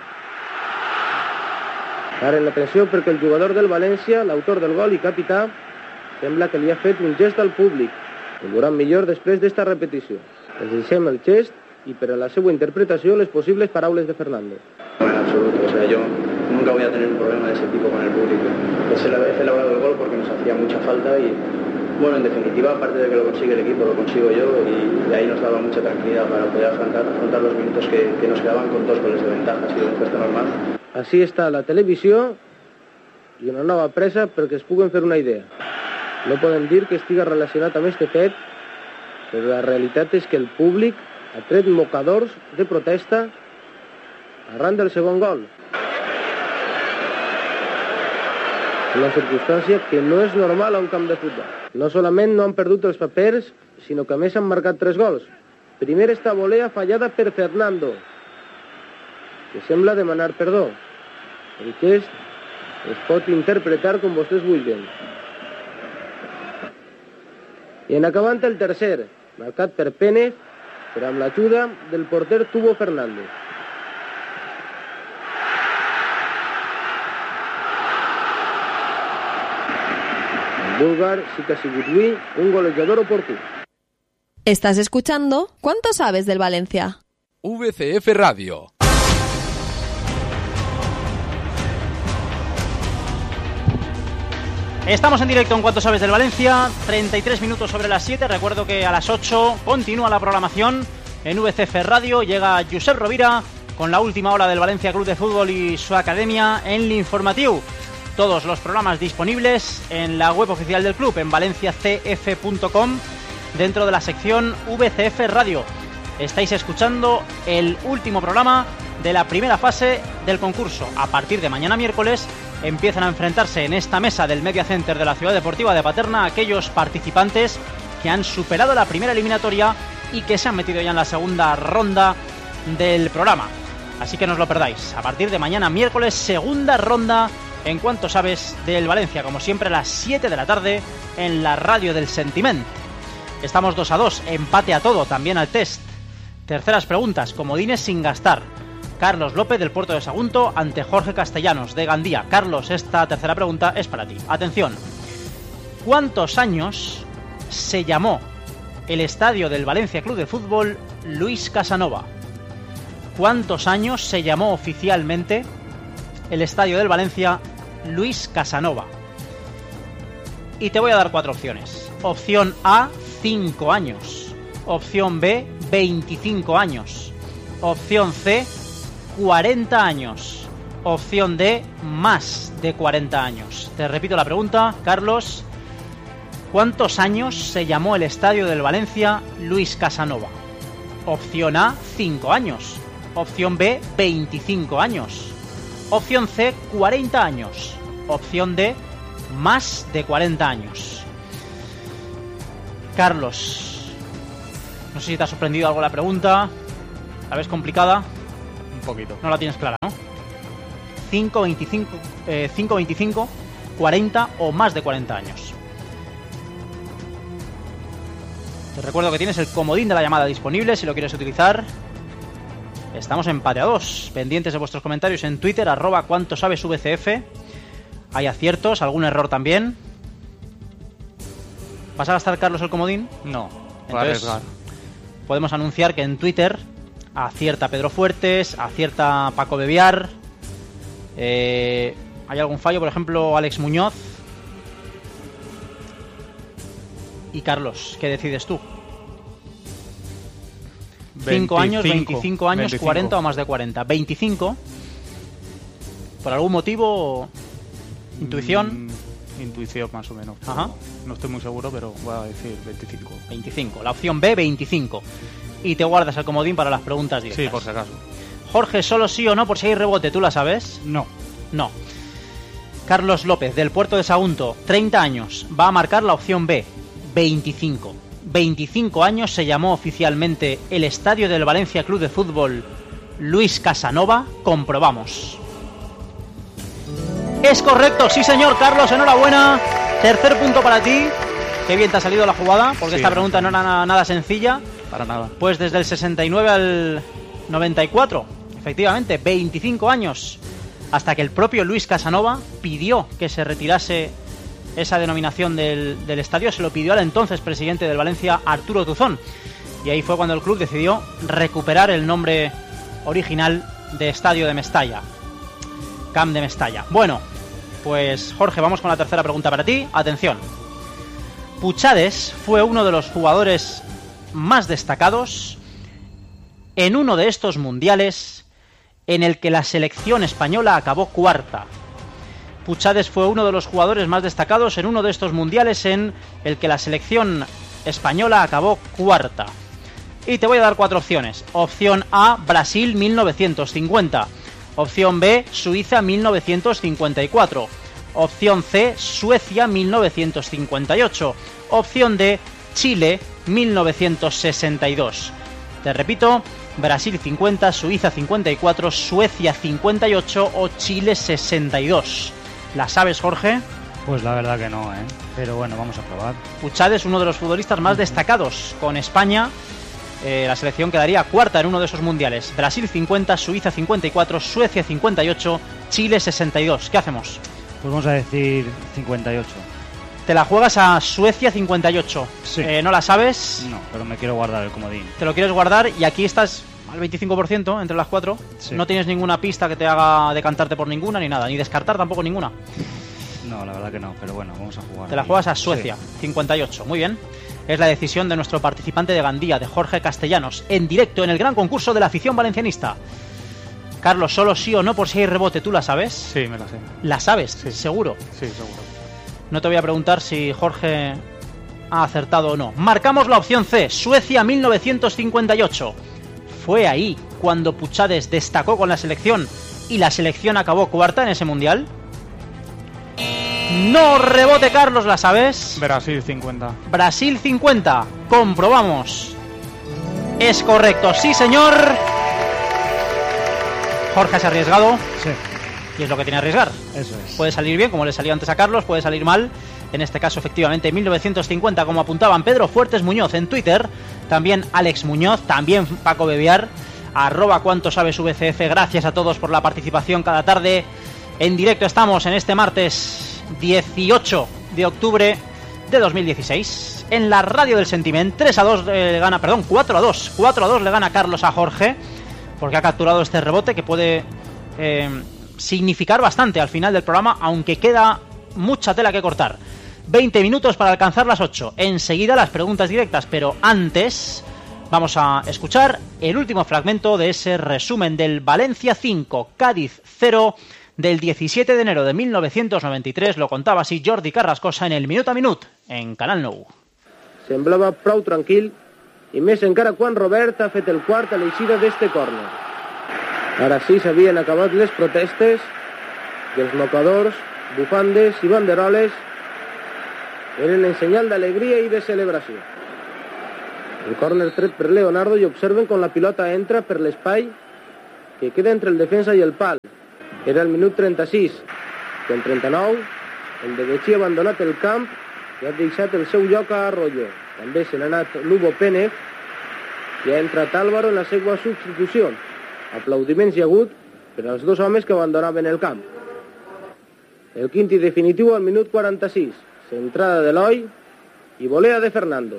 A: Ara en l'atenció perquè el jugador del València, l'autor del gol i capità, sembla que li ha fet un gest al públic. Ho veuran millor després d'esta repetició. Els deixem el gest y para la segunda interpretación las posibles paraules de Fernando.
M: En absoluto, o sea, yo nunca voy a tener un problema de ese tipo con el público. He celebrado el gol porque nos hacía mucha falta y, bueno, en definitiva, aparte de que lo consigue el equipo, lo consigo yo y, y ahí nos daba mucha tranquilidad para poder afrontar, afrontar los minutos que, que nos quedaban con dos goles de ventaja, ha sido un gesto normal.
A: Així està la televisió i una nova presa perquè es puguen fer una idea. No podem dir que estiga relacionat amb este fet, però la realitat és que el públic ha tret mocadors de protesta arran del segon gol. Una circumstància que no és normal a un camp de futbol. No solament no han perdut els papers, sinó que a més han marcat tres gols. Primer esta volea fallada per Fernando, que sembla demanar perdó. El gest es pot interpretar com vostès vulguin. I en acabant el tercer, marcat per Pénez, però amb l'ajuda del porter Tubo Fernández. El búlgar sí que ha sigut avui un golejador oportú.
G: Estás escuchando ¿Cuánto sabes del Valencia?
N: V C F Radio.
C: Estamos en directo en Cuánto sabes del Valencia, treinta y tres minutos sobre las siete. Recuerdo que a las ocho continúa la programación en V C F Radio. Llega Josep Rovira con la última hora del Valencia Club de Fútbol y su academia en l'Informatiu. Todos los programas disponibles en la web oficial del club, en valencia c f punto com, dentro de la sección V C F Radio. Estáis escuchando el último programa de la primera fase del concurso. A partir de mañana miércoles empiezan a enfrentarse en esta mesa del Media Center de la Ciudad Deportiva de Paterna aquellos participantes que han superado la primera eliminatoria y que se han metido ya en la segunda ronda del programa. Así que no os lo perdáis. A partir de mañana miércoles, segunda ronda en Cuánto sabes del Valencia, como siempre a las siete de la tarde en la radio del Sentiment. Estamos dos a dos, empate a todo, también al test. Terceras preguntas, comodines sin gastar. Carlos López del Puerto de Sagunto ante Jorge Castellanos de Gandía. Carlos, esta tercera pregunta es para ti. Atención. ¿Cuántos años se llamó el estadio del Valencia Club de Fútbol Luis Casanova? ¿Cuántos años se llamó oficialmente el estadio del Valencia Luis Casanova? Y te voy a dar cuatro opciones. Opción A, cinco años. Opción B, veinticinco años. Opción C, cuarenta años. Opción D, más de cuarenta años. Te repito la pregunta, Carlos. ¿Cuántos años se llamó el estadio del Valencia Luis Casanova? Opción A, cinco años. Opción B, veinticinco años. Opción C, cuarenta años. Opción D, más de cuarenta años. Carlos, no sé si te ha sorprendido algo la pregunta. ¿La ves complicada?
D: Un poquito.
C: No la tienes clara, ¿no? cinco, veinticinco, eh, cinco, veinticinco, cuarenta o más de cuarenta años. Te recuerdo que tienes el comodín de la llamada disponible si lo quieres utilizar. Estamos en empate a dos. Pendientes de vuestros comentarios en Twitter, arroba cuánto sabes V C F. Hay aciertos, algún error también. ¿Vas a gastar, Carlos, el comodín?
D: No,
C: voy a arriesgar. Podemos anunciar que en Twitter acierta Pedro Fuertes, acierta Paco Bebiar. Eh, ¿Hay algún fallo? Por ejemplo, Alex Muñoz. Y Carlos, ¿qué decides tú? cinco años, veinticinco años, veinticinco. cuarenta o más de cuarenta. veinticinco. ¿Por algún motivo? ¿Intuición?
D: Mm, intuición, más o menos.
C: Ajá.
D: No estoy muy seguro, pero voy a decir veinticinco.
C: veinticinco. La opción B, veinticinco. Y te guardas el comodín para las preguntas directas.
D: Sí, por si acaso.
C: Jorge, solo sí o no por si hay rebote, ¿tú la sabes?
E: No.
C: No. Carlos López, del Puerto de Sagunto, treinta años, va a marcar la opción B, veinticinco. veinticinco años se llamó oficialmente el estadio del Valencia Club de Fútbol Luis Casanova. Comprobamos. Es correcto, sí señor, Carlos, enhorabuena. Tercer punto para ti. Qué bien te ha salido la jugada, porque sí, esta pregunta no era nada, nada sencilla.
D: Para nada.
C: Pues desde el sesenta y nueve al noventa y cuatro, efectivamente, veinticinco años, hasta que el propio Luis Casanova pidió que se retirase esa denominación del, del estadio. Se lo pidió al entonces presidente del Valencia, Arturo Tuzón, y ahí fue cuando el club decidió recuperar el nombre original de Estadio de Mestalla, Camp de Mestalla. Bueno, pues Jorge, vamos con la tercera pregunta para ti. Atención. Puchades fue uno de los jugadores más destacados en uno de estos mundiales en el que la selección española acabó cuarta. Puchades fue uno de los jugadores más destacados en uno de estos mundiales en el que la selección española acabó cuarta. Y te voy a dar cuatro opciones. Opción A, Brasil mil novecientos cincuenta. Opción B, Suiza mil novecientos cincuenta y cuatro. Opción C, Suecia mil novecientos cincuenta y ocho. Opción D, Chile mil novecientos sesenta y dos. Te repito, Brasil cincuenta, Suiza cincuenta y cuatro, Suecia cincuenta y ocho o Chile sesenta y dos. ¿La sabes, Jorge?
E: Pues la verdad que no, ¿eh? Pero bueno, vamos a probar.
C: Puchades es uno de los futbolistas más destacados. Con España, eh, la selección quedaría cuarta en uno de esos mundiales. Brasil cincuenta, Suiza cincuenta y cuatro, Suecia cincuenta y ocho, Chile sesenta y dos. ¿Qué hacemos?
E: Pues vamos a decir cincuenta y ocho.
C: Te la juegas a Suecia cincuenta y ocho.
E: Sí.
C: Eh, ¿No la sabes?
E: No, pero me quiero guardar el comodín.
C: Te lo quieres guardar y aquí estás al veinticinco por ciento entre las cuatro. Sí. No tienes ninguna pista que te haga decantarte por ninguna ni nada, ni descartar tampoco ninguna.
E: No, la verdad que no, pero bueno, vamos a jugar.
C: Te la juegas a Suecia, sí. cincuenta y ocho, muy bien. Es la decisión de nuestro participante de Gandía, de Jorge Castellanos, en directo en el gran concurso de la afición valencianista. Carlos, solo sí o no por si hay rebote, ¿tú la sabes?
D: Sí, me la sé.
C: ¿La sabes?
D: Sí.
C: ¿Seguro?
D: Sí, seguro.
C: No te voy a preguntar si Jorge ha acertado o no. Marcamos la opción C, Suecia mil novecientos cincuenta y ocho. ¿Fue ahí cuando Puchades destacó con la selección y la selección acabó cuarta en ese mundial? No, rebote, Carlos, ¿la sabes?
D: Brasil cincuenta.
C: Brasil cincuenta, comprobamos. Es correcto, sí señor. Jorge se ha arriesgado.
E: Sí.
C: Y es lo que tiene que arriesgar.
E: Eso es.
C: Puede salir bien, como le salió antes a Carlos, puede salir mal. En este caso, efectivamente, mil novecientos cincuenta, como apuntaban Pedro Fuertes Muñoz en Twitter. También Alex Muñoz, también Paco Bebiar. Arroba cuánto sabes V C F. Gracias a todos por la participación cada tarde. En directo estamos en este martes dieciocho de octubre de dos mil dieciséis. Valencianistas en la radio del Sentiment. tres a dos eh, gana, perdón, cuatro a dos. cuatro a dos le gana Carlos a Jorge, porque ha capturado este rebote que puede eh, significar bastante al final del programa, aunque queda mucha tela que cortar. veinte minutos para alcanzar las ocho. Enseguida las preguntas directas, pero antes vamos a escuchar el último fragmento de ese resumen del Valencia cinco, Cádiz cero del diecisiete de enero de mil novecientos noventa y tres. Lo contaba así Jordi Carrascosa en el Minut a Minut, en Canal nou.
A: Semblava prou tranquil, i més encara quan Robert ha fet el quart a l'eixida d'este córner. Ara sí s'havien acabat les protestes i els mocadors, bufandes i banderoles eren en senyal d'alegria i de celebració. El córner tret per Leonardo i observen com la pilota entra per l'espai que queda entre el defensa i el pal. Era el minut trenta-sis, que en trenta-nou el de Betxí ha abandonat el camp i ha deixat el seu lloc a Arroyo. També se n'ha anat Lugo Pérez i ha entrat Álvaro en la seva substitució. Aplaudiments hi ha hagut per als dos homes que abandonaven el camp. El quint i definitiu al minut quaranta-sis, centrada d'Eloi i volea de Fernando.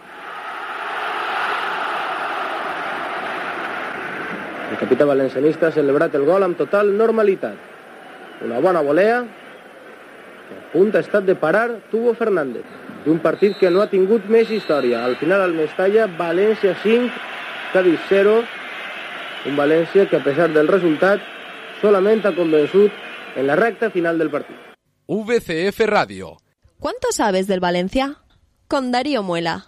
A: El capità valencianista ha celebrat el gol amb total normalitat. Una bona volea que a punt ha estat de parar Tubo Fernández, d'un partit que no ha tingut més història. Al final al Mestalla, València cinc, Cádiz cero, un València que a pesar del resultat solament ha convençut en la recta final del partit.
N: V C F Radio.
G: ¿Cuánto sabes del Valencia? Con Darío Muela.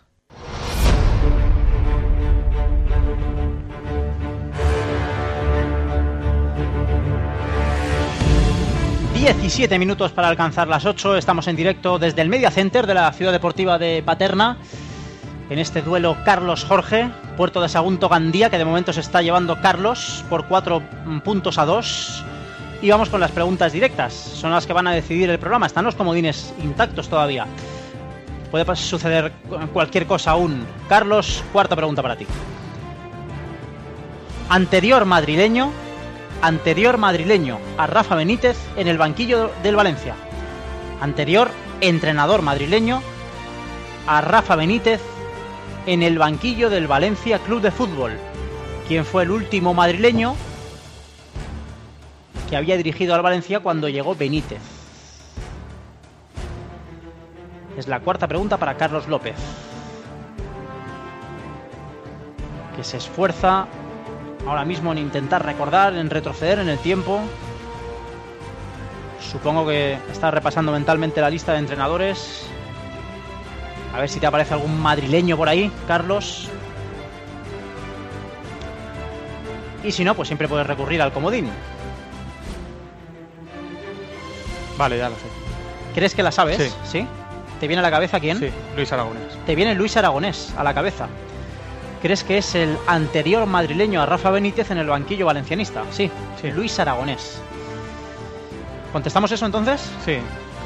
C: diecisiete minutos para alcanzar las ocho. Estamos en directo desde el Media Center de la Ciudad Deportiva de Paterna. En este duelo Carlos-Jorge, Puerto de Sagunto Gandía, que de momento se está llevando Carlos por cuatro puntos a dos. Y vamos con las preguntas directas. Son las que van a decidir el programa. Están los comodines intactos todavía. Puede suceder cualquier cosa aún. Carlos, cuarta pregunta para ti. Anterior madrileño... Anterior madrileño a Rafa Benítez en el banquillo del Valencia. Anterior entrenador madrileño a Rafa Benítez en el banquillo del Valencia Club de Fútbol. ¿Quién fue el último madrileño que había dirigido al Valencia cuando llegó Benítez? Es la cuarta pregunta para Carlos López, que se esfuerza ahora mismo en intentar recordar, en retroceder en el tiempo. Supongo que está repasando mentalmente la lista de entrenadores. A ver si te aparece algún madrileño por ahí, Carlos. Y si no, pues siempre puedes recurrir al comodín.
D: Vale, ya lo sé.
C: ¿Crees que la sabes?
D: Sí.
C: ¿Sí? ¿Te viene a la cabeza quién?
D: Sí, Luis Aragonés.
C: Te viene Luis Aragonés a la cabeza. ¿Crees que es el anterior madrileño a Rafa Benítez en el banquillo valencianista? Sí, sí. Luis Aragonés. ¿Contestamos eso entonces?
D: Sí.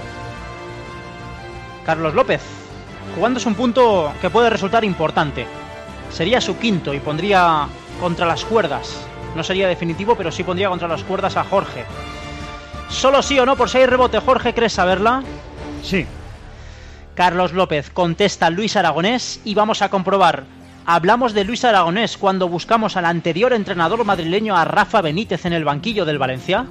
C: Carlos López, jugándose un punto que puede resultar importante. Sería su quinto y pondría contra las cuerdas. No sería definitivo, pero sí pondría contra las cuerdas a Jorge. Solo sí o no, por si hay rebote. Jorge, ¿crees saberla?
E: Sí.
C: Carlos López contesta Luis Aragonés y vamos a comprobar. Hablamos de Luis Aragonés cuando buscamos al anterior entrenador madrileño a Rafa Benítez en el banquillo del Valencia.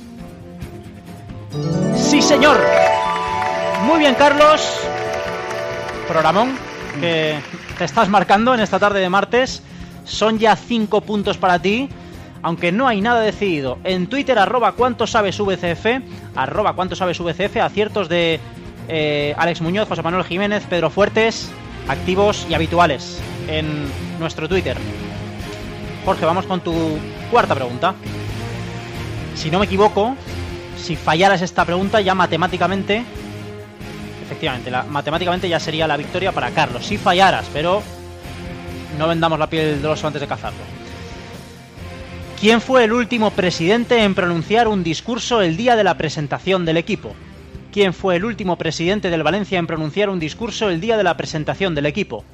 C: ¡Sí, señor! Muy bien, Carlos. Programón que te estás marcando en esta tarde de martes. Son ya cinco puntos para ti, aunque no hay nada decidido. En Twitter, arroba cuánto sabes V C F, arroba cuánto sabes V C F, aciertos de eh, Alex Muñoz, José Manuel Jiménez, Pedro Fuertes, activos y habituales en nuestro Twitter. Jorge, vamos con tu cuarta pregunta. Si no me equivoco, si fallaras esta pregunta ya matemáticamente, efectivamente, la, matemáticamente ya sería la victoria para Carlos. Si fallaras, pero no vendamos la piel del oso antes de cazarlo. ¿Quién fue el último presidente en pronunciar un discurso el día de la presentación del equipo? ¿Quién fue el último presidente del Valencia en pronunciar un discurso el día de la presentación del equipo?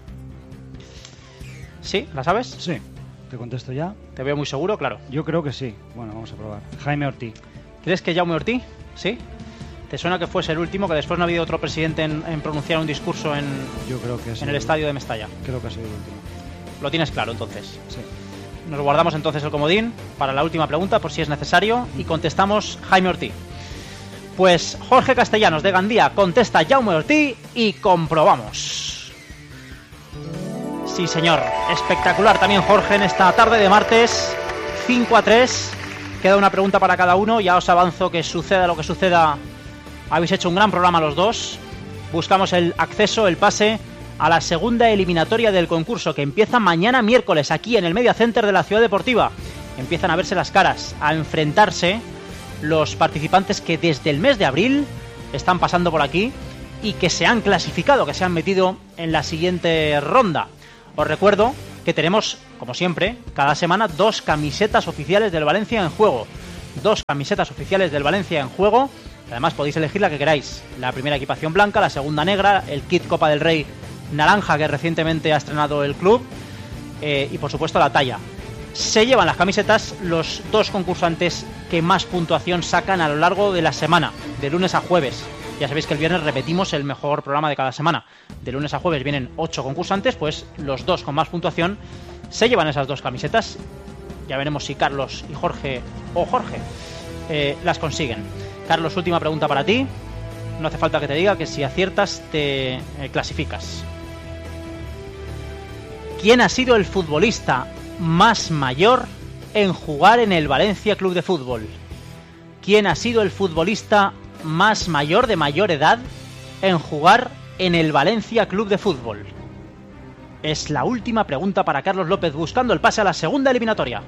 C: ¿Sí? ¿La sabes?
E: Sí. ¿Te contesto ya?
C: Te veo muy seguro, claro.
E: Yo creo que sí. Bueno, vamos a probar. Jaime Ortiz.
C: ¿Crees que Jaume Ortiz? ¿Sí? ¿Te suena que fuese el último, que después no ha habido otro presidente en, en pronunciar un discurso en,
E: Yo creo que
C: en el estadio de Mestalla?
E: Creo que ha sido el último.
C: Lo tienes claro, entonces.
E: Sí.
C: Nos guardamos entonces el comodín para la última pregunta, por si es necesario, y contestamos Jaime Ortiz. Pues Jorge Castellanos de Gandía contesta Jaume Ortiz y comprobamos. Sí, señor. Espectacular también Jorge en esta tarde de martes. cinco a tres. Queda una pregunta para cada uno. Ya os avanzo que suceda lo que suceda. Habéis hecho un gran programa los dos. Buscamos el acceso, el pase a la segunda eliminatoria del concurso, que empieza mañana miércoles aquí en el Media Center de la Ciudad Deportiva. Empiezan a verse las caras, a enfrentarse los participantes que desde el mes de abril están pasando por aquí y que se han clasificado, que se han metido en la siguiente ronda. Os recuerdo que tenemos, como siempre, cada semana dos camisetas oficiales del Valencia en juego. Dos camisetas oficiales del Valencia en juego. Además podéis elegir la que queráis. La primera equipación blanca, la segunda negra, el kit Copa del Rey naranja que recientemente ha estrenado el club, eh, y por supuesto la talla. Se llevan las camisetas los dos concursantes que más puntuación sacan a lo largo de la semana, de lunes a jueves. Ya sabéis que el viernes repetimos el mejor programa de cada semana. De lunes a jueves vienen ocho concursantes, pues los dos con más puntuación se llevan esas dos camisetas. Ya veremos si Carlos y Jorge, o Jorge, eh, las consiguen. Carlos, última pregunta para ti. No hace falta que te diga que si aciertas te eh, clasificas. ¿Quién ha sido el futbolista más mayor en jugar en el Valencia Club de Fútbol? ¿Quién ha sido el futbolista más mayor, de mayor edad, en jugar en el Valencia Club de Fútbol? Es la última pregunta para Carlos López, buscando el pase a la segunda eliminatoria.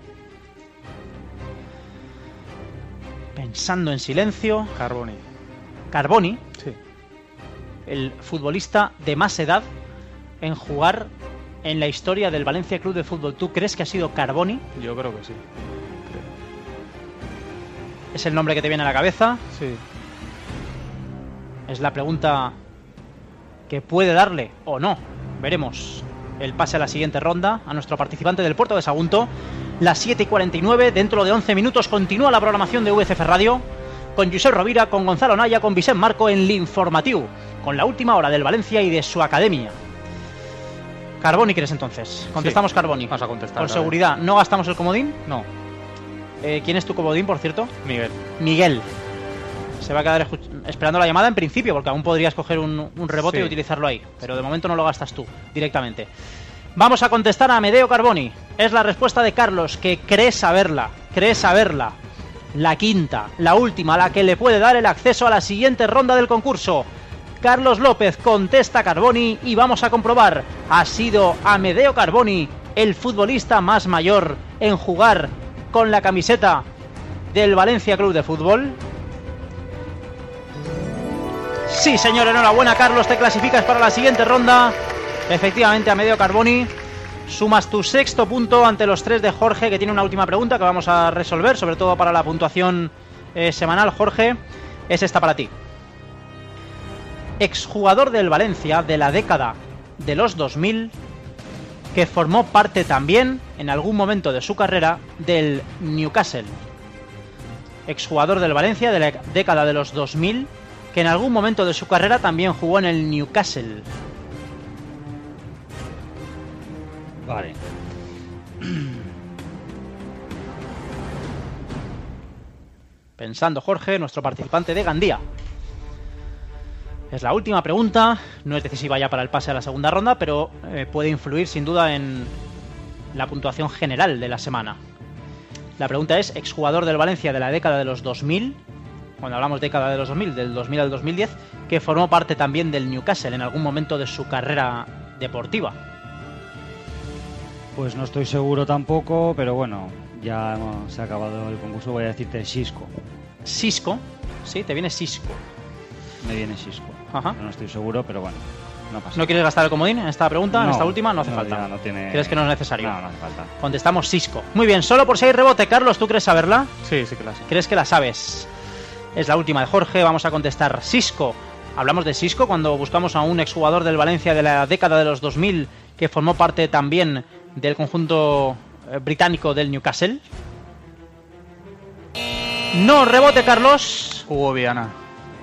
C: Pensando en silencio.
D: Carboni.
C: Carboni.
D: Sí.
C: El futbolista de más edad en jugar en la historia del Valencia Club de Fútbol. ¿Tú crees que ha sido Carboni?
D: Yo creo que sí. Creo.
C: ¿Es el nombre que te viene a la cabeza?
D: Sí.
C: Es la pregunta que puede darle o no. Veremos el pase a la siguiente ronda a nuestro participante del Puerto de Sagunto. Las siete y cuarenta y nueve, dentro de once minutos continúa la programación de V C F Radio con Josep Rovira, con Gonzalo Naya, con Vicent Marco en l'Informatiu, con la última hora del Valencia y de su academia. Carboni, ¿quieres entonces? Contestamos, sí. Carboni.
D: Vamos a contestar.
C: Por seguridad, ¿no gastamos el comodín?
D: No.
C: Eh, ¿Quién es tu comodín, por cierto?
D: Miguel.
C: Miguel. Se va a quedar esperando la llamada en principio, porque aún podrías coger un, un rebote
D: sí.
C: y utilizarlo ahí. Pero de momento no lo gastas tú, directamente. Vamos a contestar a Amedeo Carboni. Es la respuesta de Carlos, que cree saberla. Cree saberla. La quinta, la última, la que le puede dar el acceso a la siguiente ronda del concurso. Carlos López contesta Carboni y vamos a comprobar. Ha sido Amedeo Carboni el futbolista más mayor en jugar con la camiseta del Valencia Club de Fútbol. Sí, señor, enhorabuena, Carlos, te clasificas para la siguiente ronda. Efectivamente, Amedeo Carboni, sumas tu sexto punto ante los tres de Jorge, que tiene una última pregunta que vamos a resolver, sobre todo para la puntuación eh, semanal. Jorge, es esta para ti. Exjugador del Valencia de la década de los dos mil, que formó parte también, en algún momento de su carrera, del Newcastle. Exjugador del Valencia de la década de los dos mil, que en algún momento de su carrera también jugó en el Newcastle.
E: Vale.
C: Pensando, Jorge, nuestro participante de Gandía. Es la última pregunta, no es decisiva ya para el pase a la segunda ronda, pero eh, puede influir sin duda en la puntuación general de la semana. La pregunta es, exjugador del Valencia de la década de los dos mil, cuando hablamos década de los dos mil, del dos mil al dos mil diez, que formó parte también del Newcastle en algún momento de su carrera deportiva.
E: Pues no estoy seguro tampoco, pero bueno, ya hemos, se ha acabado el concurso, voy a decirte Xisco.
C: ¿Xisco? Sí, te viene Xisco.
E: Me viene Xisco.
C: Ajá.
E: No estoy seguro, pero bueno, no pasa.
C: ¿No quieres gastar el comodín en esta pregunta,
E: no,
C: en esta última? No hace
E: no,
C: falta.
E: No tiene...
C: ¿Crees que no es necesario?
E: No, no hace falta.
C: Contestamos Xisco. Muy bien, solo por si hay rebote, Carlos, ¿tú crees saberla?
D: Sí, sí que la sé.
C: ¿Crees que la sabes? Es la última de Jorge, vamos a contestar Xisco. Hablamos de Xisco cuando buscamos a un exjugador del Valencia de la década de los dos mil que formó parte también del conjunto británico del Newcastle. No, rebote, Carlos.
D: Hugo Viana.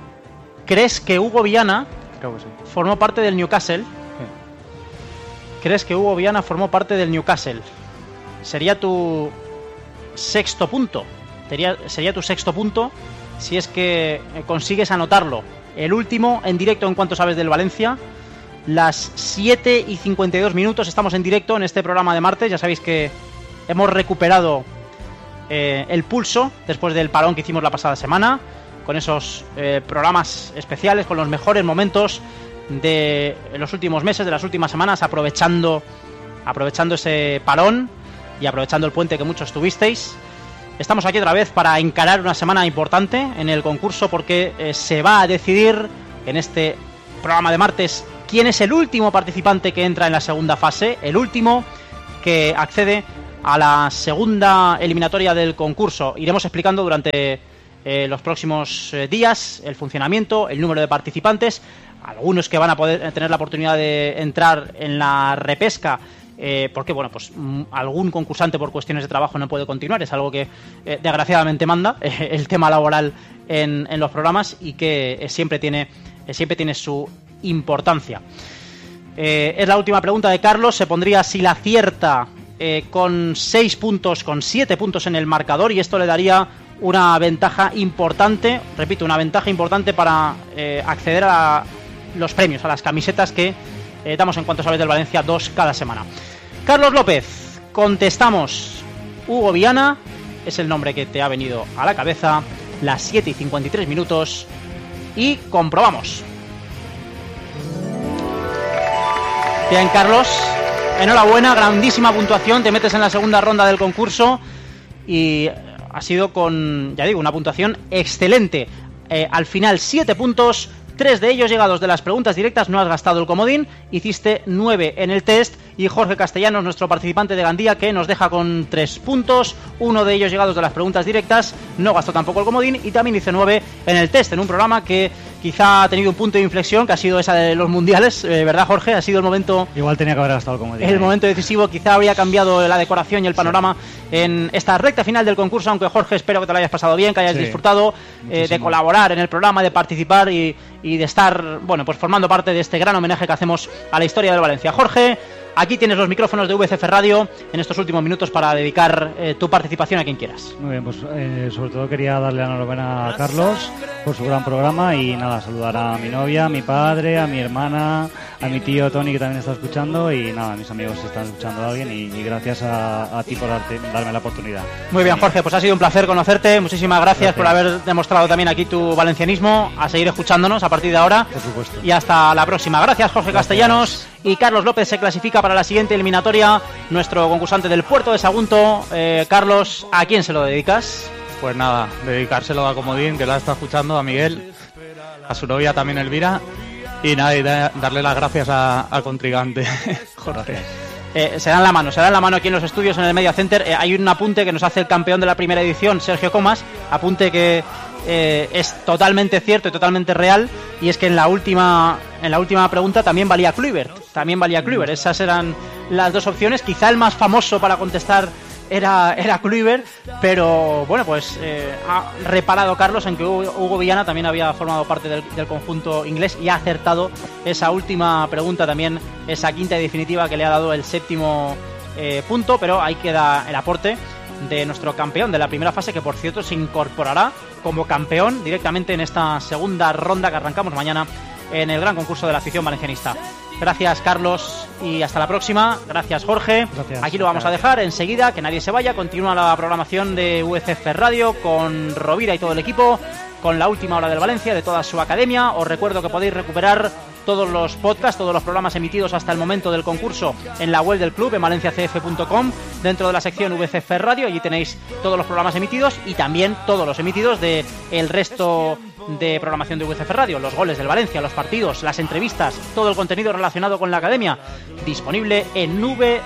C: ¿crees que Hugo Viana
D: Creo que sí.
C: formó parte del Newcastle?
D: Sí.
C: ¿Crees que Hugo Viana formó parte del Newcastle? Sería tu sexto punto. Sería, sería tu sexto punto si es que consigues anotarlo. El último en directo en Cuánto Sabes del Valencia. Las siete y cincuenta y dos minutos. Estamos en directo en este programa de martes. Ya sabéis que hemos recuperado eh, el pulso después del parón que hicimos la pasada semana, con esos eh, programas especiales, con los mejores momentos de los últimos meses, de las últimas semanas, aprovechando, aprovechando ese parón y aprovechando el puente que muchos tuvisteis. Estamos aquí otra vez para encarar una semana importante en el concurso, porque eh, se va a decidir en este programa de martes quién es el último participante que entra en la segunda fase, el último que accede a la segunda eliminatoria del concurso. Iremos explicando durante eh, los próximos eh, días el funcionamiento, el número de participantes, algunos que van a poder tener la oportunidad de entrar en la repesca, eh, porque bueno, pues m- algún concursante por cuestiones de trabajo no puede continuar, es algo que eh, desgraciadamente manda eh, el tema laboral en, en los programas, y que eh, siempre tiene eh, siempre tiene su importancia. Eh, es la última pregunta de Carlos. Se pondría, si la acierta, eh, con seis puntos, con siete puntos en el marcador, y esto le daría una ventaja importante, repito, una ventaja importante para eh, acceder a los premios, a las camisetas que eh, damos en Cuánto Sabes del Valencia, dos cada semana. Carlos López, contestamos Hugo Viana, es el nombre que te ha venido a la cabeza. Las siete y cincuenta y tres minutos y comprobamos. Bien, Carlos, enhorabuena, grandísima puntuación, te metes en la segunda ronda del concurso y ha sido con, ya digo, una puntuación excelente. Eh, al final, siete puntos, tres de ellos llegados de las preguntas directas, no has gastado el comodín, hiciste nueve en el test, y Jorge Castellanos, nuestro participante de Gandía, que nos deja con tres puntos, uno de ellos llegados de las preguntas directas, no gastó tampoco el comodín, y también hice nueve en el test, en un programa que quizá ha tenido un punto de inflexión, que ha sido esa de los mundiales, eh, ¿verdad, Jorge? Ha sido el momento...
E: Igual tenía que haber gastado el comodín.
C: El momento decisivo, quizá habría cambiado la decoración y el panorama sí. en esta recta final del concurso, aunque Jorge, espero que te lo hayas pasado bien, que hayas sí. disfrutado eh, de colaborar en el programa, de participar y, y de estar, bueno, pues formando parte de este gran homenaje que hacemos a la historia del Valencia. Jorge, aquí tienes los micrófonos de V C F Radio en estos últimos minutos para dedicar eh, tu participación a quien quieras.
E: Muy bien, pues eh, sobre todo quería darle la enhorabuena a Carlos por su gran programa, y nada, saludar a mi novia, a mi padre, a mi hermana, a mi tío Tony, que también está escuchando, y nada, a mis amigos que están escuchando a alguien, y, y gracias a, a ti por darte, darme la oportunidad.
C: Muy bien, Jorge, pues ha sido un placer conocerte, muchísimas gracias, gracias por haber demostrado también aquí tu valencianismo, a seguir escuchándonos a partir de ahora.
E: Por supuesto.
C: Y hasta la próxima. Gracias, Jorge gracias. Castellanos. Y Carlos López se clasifica para la siguiente eliminatoria, nuestro concursante del Puerto de Sagunto. Eh, Carlos, ¿a quién se lo dedicas?
D: Pues nada, dedicárselo a Comodín, que la está escuchando, a Miguel, a su novia también, Elvira, y nada, y da, darle las gracias a, a Contrigante, Jorge.
C: Eh, se dan la mano, se dan la mano aquí en los estudios, en el Media Center. Eh, hay un apunte que nos hace el campeón de la primera edición, Sergio Comas, apunte que eh, es totalmente cierto y totalmente real, y es que en la última en la última pregunta también valía Kluivert, también valía Kluivert. Esas eran las dos opciones, quizá el más famoso para contestar era, era Kluivert, pero bueno, pues eh, ha reparado Carlos en que Hugo, Hugo Viana también había formado parte del, del conjunto inglés, y ha acertado esa última pregunta también, esa quinta y definitiva que le ha dado el séptimo eh, punto. Pero ahí queda el aporte de nuestro campeón de la primera fase, que por cierto se incorporará como campeón directamente en esta segunda ronda que arrancamos mañana en el gran concurso de la afición valencianista. Gracias, Carlos, y hasta la próxima. Gracias, Jorge.
E: Gracias.
C: Aquí lo vamos a dejar enseguida, que nadie se vaya. Continúa la programación de V C F Radio con Rovira y todo el equipo, con la última hora del Valencia, de toda su academia. Os recuerdo que podéis recuperar todos los podcasts, todos los programas emitidos hasta el momento del concurso en la web del club, en valencia c f punto com, dentro de la sección V C F Radio. Allí tenéis todos los programas emitidos y también todos los emitidos de el resto de programación de V C F Radio, los goles del Valencia, los partidos, las entrevistas, todo el contenido relacionado con la academia, disponible en V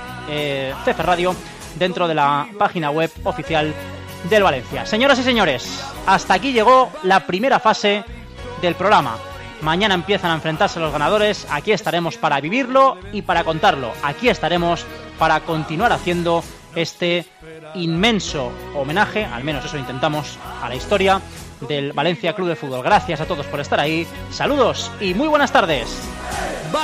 C: C F Radio dentro de la página web oficial del Valencia. Señoras y señores, hasta aquí llegó la primera fase del programa. Mañana empiezan a enfrentarse los ganadores. Aquí estaremos para vivirlo y para contarlo. Aquí estaremos para continuar haciendo este inmenso homenaje, al menos eso intentamos, a la historia del Valencia Club de Fútbol. Gracias a todos por estar ahí, saludos y muy buenas tardes.